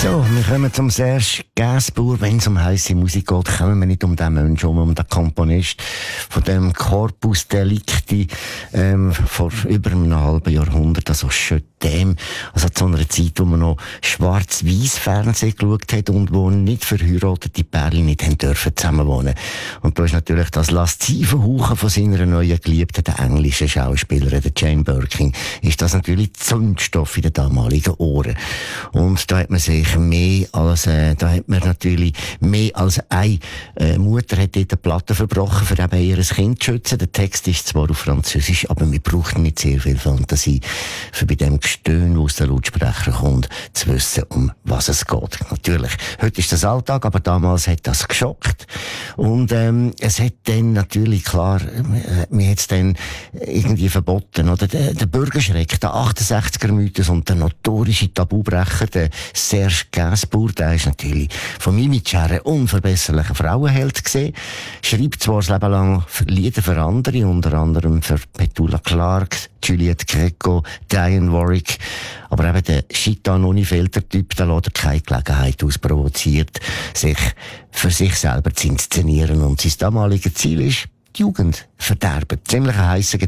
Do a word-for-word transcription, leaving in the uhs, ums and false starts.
So, wir kommen zum Serge Gainsbourg. Wenn es um heisse Musik geht, kommen wir nicht um den Menschen, um, um den Komponist von dem Corpus Delicti ähm, vor über einem halben Jahrhundert, also schon dem, also zu einer Zeit, wo man noch schwarz-weiß Fernsehen geschaut hat und wo nicht verheiratete Pärchen nicht haben dürfen zusammenwohnen. Und da ist natürlich das laszive Hauchen von seiner neuen Geliebten, der englischen Schauspielerin, der Jane Birkin, ist das natürlich Zündstoff in den damaligen Ohren. Und da hat man sich mehr als, äh, da hat man natürlich mehr als eine äh, Mutter hat dort eine Platte verbrochen, für eben ihr Kind zu schützen. Der Text ist zwar auf Französisch, aber wir brauchen nicht sehr viel Fantasie, für bei dem Gestöhn, das aus den Lautsprechern kommt, zu wissen, um was es geht. Natürlich, heute ist das Alltag, aber damals hat das geschockt. Und ähm, es hat dann natürlich, klar, äh, mir hat es dann irgendwie verboten, oder? Der, der Bürgerschreck, der achtundsechziger-Mythos und der notorische Tabubrecher, der Serge Gainsbourg, der ist natürlich vom Image her ein unverbesserlicher Frauenheld gesehen. Schreibt zwar das Leben lang Lieder für andere, unter anderem für Petula Clark, Juliette Greco, Diane Warwick. Aber eben der Chitan-Unifilter-Typ, der lässt keine Gelegenheit ausprovoziert, sich für sich selber zu inszenieren. Und sein damaliges Ziel ist, die Jugend verderben. Ziemlich ein heisser